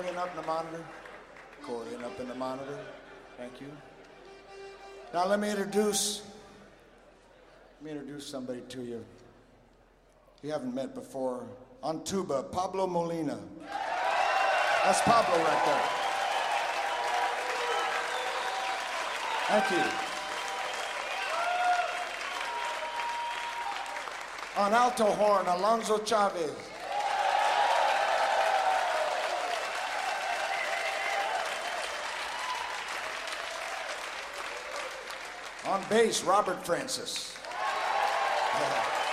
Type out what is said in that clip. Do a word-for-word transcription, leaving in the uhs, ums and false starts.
accordion up in the monitor. Accordion up in the monitor. Thank you. Now let me introduce, let me introduce somebody to you you haven't met before. On tuba, Pablo Molina. That's Pablo right there. Thank you. On alto horn, Alonzo Chavez. On bass, Robert Francis.